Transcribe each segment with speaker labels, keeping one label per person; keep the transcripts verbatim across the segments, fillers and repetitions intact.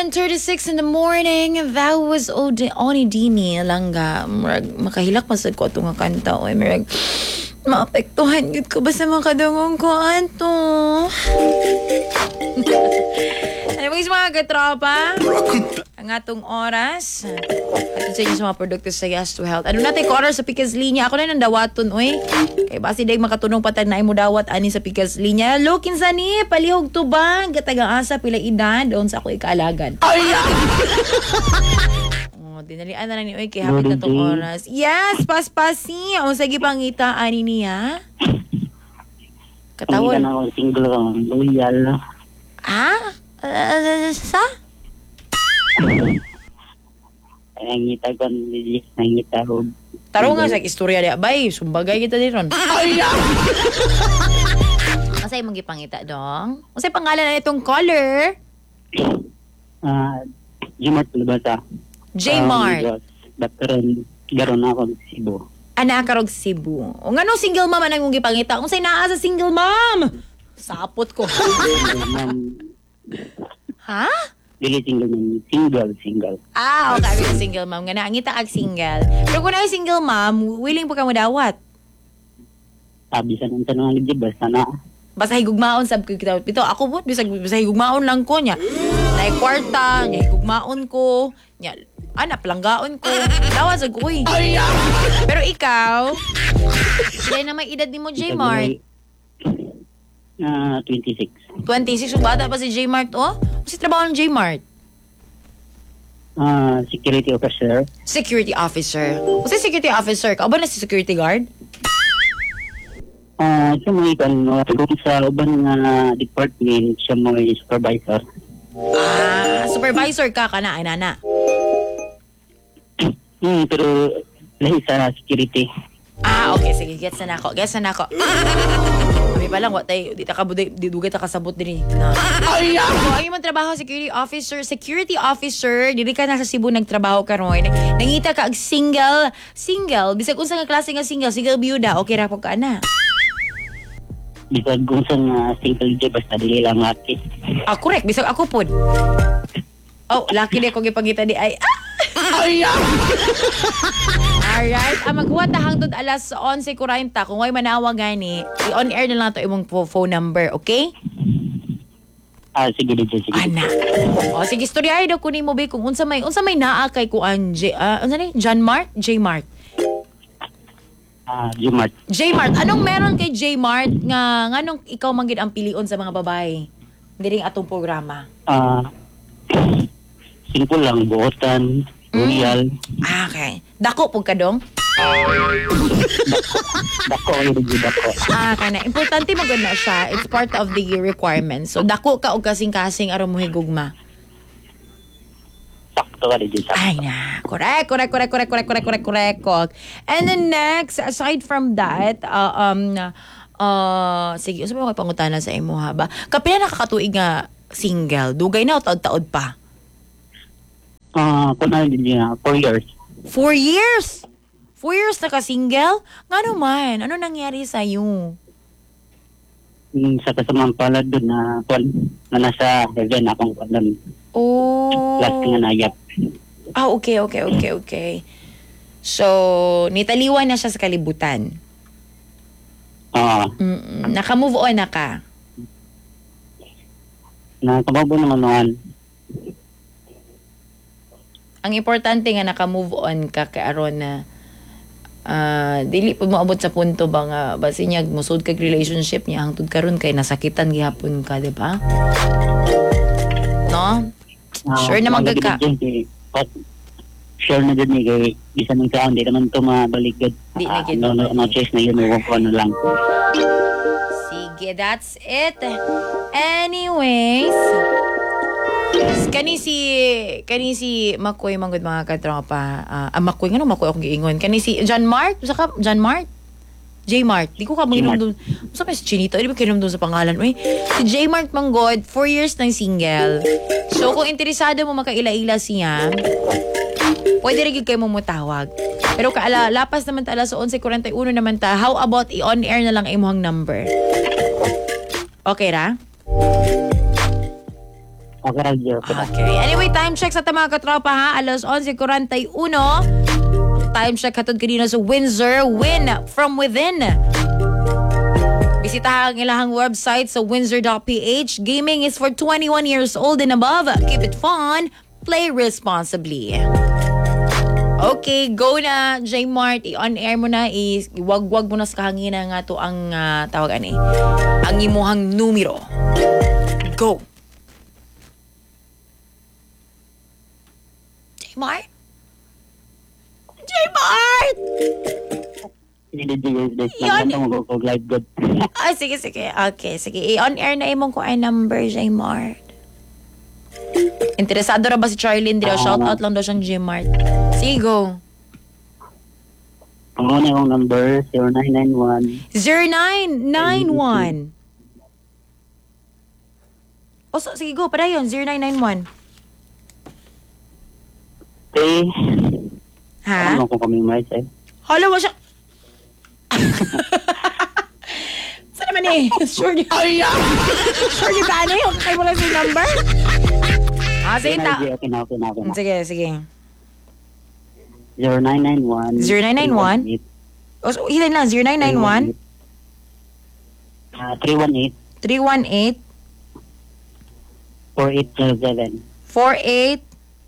Speaker 1: eleven thirty-six in the morning. That was Ode Onidini Langga. Murag makahilak masad ko atong nga kanta. Oy, murag maapektuhan gid ko ba sa mga kadungong ko ato. Ano mga katropa? Ang atong oras. At sa inyo sa mga produkto sa Yes to Health. Ano natin ko oras sa Pikas Linya? Ako na nang dawaton, oy. Kaya basi day makatunong patag na mo dawat ani sa Pikas Linya. Hello, kinsa ni? Palihog tubang. Gatagang asa pila edad. Doon sa ako ikaalagan. Ay! Oh, dinalian na lang ni oy. Kaya hapit na tong oras. Yes, paspasi. O, sige pangita ani niya.
Speaker 2: Katawon. Pangita na ako single lang. Loyal.
Speaker 1: Ah? Uh, sa?
Speaker 2: Nangita ko, nangita ko.
Speaker 1: Taro nga sa istorya di abay, sumbagay kita din ron. Ay! Masay mong gipangita dong? Masay pangalan na itong caller?
Speaker 2: Ah, J-Mart Palibasa.
Speaker 1: J-Mart.
Speaker 2: Bakteron, garon ako sa Cebu.
Speaker 1: Anak karog Cebu. O nga no, single mom anang mong gipangita? Kung say naa sa single mom? Sapot ko. Ha?
Speaker 2: Dili single man, single, single.
Speaker 1: Ah, okay. Ako single mom. Nga na, angita kag single. Pero kung na single mom, willing po ka mo dawat?
Speaker 2: Sabi sa nang tanong aligid, basta na.
Speaker 1: Basta higugmaon sab ko kita. Pito, ako po, basta, basta higugmaon lang ko niya. Nay kwarta, niya higugmaon ko. Niya, anak, langgaon ko. Dawat sa ko eh. Pero ikaw, sila na may edad ni mo, J-Mart.
Speaker 2: Ah, twenty-six.
Speaker 1: twenty-six, so bata pa si J-Mart, oh? Kasi trabaho ng J-Mart?
Speaker 2: Ah, security officer.
Speaker 1: Security officer. Kasi security officer ka, o ba na si security guard?
Speaker 2: Ah, siya mo ikan, no, kung sa uban nga department, siya mo supervisor.
Speaker 1: Ah, supervisor ka ka na, ay nana.
Speaker 2: Hmm, pero lahi sa security.
Speaker 1: Ah, okay, sige, gets na ako, gets na ako. Kami pa lang, what tayo, di ta kabuday, di dugay ta kasabot din eh. Na. Ay, so, ang imong trabaho, security officer, security officer, dili ka na sa Cebu nagtrabaho ka ron. Nangita ka ag single, single, bisag unsa nga klase nga single, single byuda, okay ra po ka na.
Speaker 2: Bisag kung sa nga single job, basta dili lang laki.
Speaker 1: Ah, correct, bisag ako pod. Oh, lucky di ko gipangita di ay. Ah! Ay, alright. Ah, maghuwat na hangtod alas eleven forty. Kung may manawa gani, i-on air na lang ito imong phone number, okay?
Speaker 2: Ah, sige, sige, sige.
Speaker 1: Ana. O, sige, storyahay daw kunin mo, be, kung unsa may, unsa may naa kay kuan, J, ah, unsa ni? John Mart? J-Mart.
Speaker 2: Ah, J-Mart.
Speaker 1: J-Mart. Anong meron kay J-Mart nga, nga nung ikaw manggid ang pilion sa mga babae? Hindi rin atong programa.
Speaker 2: Ah, simple lang, buotan, royal.
Speaker 1: Mm. Ah, okay. Dako po ka dong?
Speaker 2: Dako, yung dako.
Speaker 1: Ah, kana. Importante magod na siya. It's part of the requirements. So, dako ka o kasing-kasing aron mo higugma.
Speaker 2: Sakto ka rin sa.
Speaker 1: Ay na. Correct, correct, correct, correct, correct, correct, correct, correct, correct. And then next, aside from that, uh, um, uh, sige, usa ba ko pangutana sa imo ha ba? Kapila nakakatuig nga single, dugay na o taod-taod pa?
Speaker 2: Ah, kung ano din niya, four years.
Speaker 1: Four years? Four years na ka-single? Nga naman, ano nangyari sa'yo?
Speaker 2: Mm, sa kasamang palad doon na, kung, na nasa heaven akong kwan
Speaker 1: Oh.
Speaker 2: last nga nayap.
Speaker 1: Ah, okay, okay, okay, okay. So, nitaliwan na siya sa kalibutan.
Speaker 2: Ah,
Speaker 1: Mm-mm. Naka-move on na ka.
Speaker 2: nakababo naman naman.
Speaker 1: Ang importante nga naka-move on ka kaaron na uh, dili po maabot sa punto ba nga basi niya musud kag relationship niya hangtod karon kay nasakitan gihapon ka, di ba? No?
Speaker 2: Ah,
Speaker 1: Sure naman
Speaker 2: mga
Speaker 1: ka.
Speaker 2: gabid dyan, eh, pat- Sure na dyan eh, kay isa ng saan, di naman ito mabaligad.
Speaker 1: Di na
Speaker 2: Ah,
Speaker 1: gid.
Speaker 2: no, no, no choice na yun, ewan ko ano lang.
Speaker 1: Sige, that's it. Anyways, kani si kani si Makoy manggod mga katropa. Uh, ah, Makoy ngano Makoy akong giingon. Kani si John Mart, saka John Mart. J-Mart. Di ko ka maginom doon. Sa may Chinito, di ba kinom doon sa pangalan? Uy, si J-Mart manggod, four years nang single. So, kung interesado mo makaila-ila siya, pwede rin kayo mo mutawag. Pero kaala, lapas naman ta alas eleven forty-one naman ta. How about i-on air na lang imuhang number? Okay ra?
Speaker 2: Okay, radyo.
Speaker 1: Okay. Anyway, time check sa mga katropa ha. Alas onse forty-one. Time check hatod kanina sa Windsor. Win from within. Bisitahan ang ilahang website sa windsor dot p h. Gaming is for twenty-one years old and above. Keep it fun. Play responsibly. Okay, go na, J Mart. I-on air mo na. Iwag-wag mo na sa kahanginan nga to ang uh, tawag ani. Ang imuhang numero. Go. J Mart? J Mart!
Speaker 2: Hindi di guys.
Speaker 1: Yan.
Speaker 2: Nagkatong mag live good.
Speaker 1: Ay, sige, sige. Okay, sige. I-on air na imong ko ay number, J Mart. Interesado ra ba si Charlene? Dila, shout out lang daw siyang J Mart. Sige, go.
Speaker 2: Ang una yung number, zero nine nine one.
Speaker 1: zero nine nine one. O, so, sige, go. Para yun, zero nine nine one.
Speaker 2: Okay.
Speaker 1: Ha?
Speaker 2: Ano kung kami mais eh?
Speaker 1: Hala, wa siya. Saan naman eh? Sure di. Sure di ba ano eh? Okay mo lang yung number? Ah, sige, ta.
Speaker 2: Okay na, okay na, okay na.
Speaker 1: Sige, sige.
Speaker 2: zero nine nine one.
Speaker 1: zero nine nine one? O, so, hilan lang. zero nine nine one?
Speaker 2: Ah, three one eight.
Speaker 1: three one eight?
Speaker 2: four eight zero seven.
Speaker 1: four eight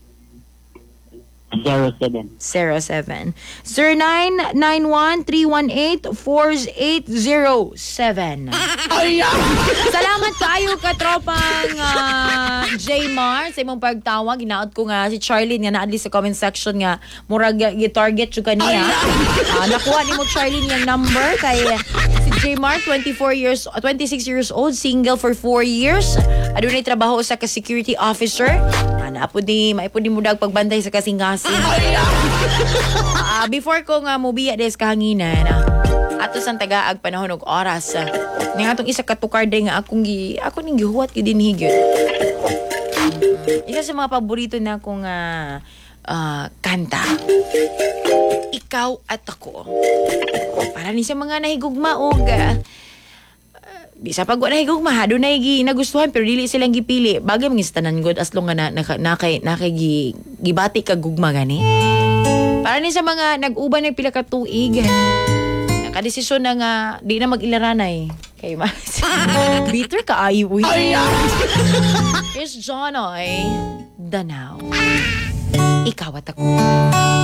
Speaker 2: zero seven.
Speaker 1: zero seven. zero nine nine one three one eight four eight zero seven. Salamat kayo katropang uh, J Mar sa imong pagtawag. Ginaot ko nga si Charlene nga na at least sa comment section nga murag gi-target yung kaniya. Uh, nakuha ni mo Charlene yung number kay si J Mar, twenty-four years, twenty-six years old, single for four years. Adunay trabaho sa ka-security officer. Ana po di maipod di mo dag pagbantay sa kasing-kasing. Uh, before ko nga mubiya des kahanginan, uh, ato sang tagaag panahon og oras. Uh, ning atong isa ka tukar day nga akong gi ako ning gihuwat gyud dinhi gyud. Isa sa mga paborito na akong uh, uh, kanta. Ikaw at ako. Para ni sa mga nahigugma og uh, di sa pagwa na higugma ha, doon na gi nagustuhan pero dili silang gipili. Bagay mga tanan good as long nga na nakay na, na, na, gi, gibati ka gugma gani. Para ni sa mga nag-uban ng pila ka tuig. Nakadesisyon na nga di na mag-ilaranay. Kay mas bitter ka ayo uy. Here's John Oy Danao. Ikaw at ako.